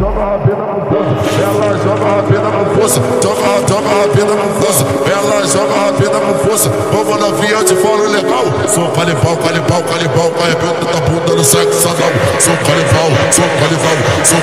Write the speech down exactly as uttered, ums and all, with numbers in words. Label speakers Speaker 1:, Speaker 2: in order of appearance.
Speaker 1: joga a rabeta no poço, ela joga a rabeta no poço, joga, joga a rabeta no poço, ela joga a rabeta no poço. Vamos novinha, eu te falo legal. Sou canibal, canibal, canibal, arrebento da bunda no sexo anal. Sou canibal, sou canibal, sou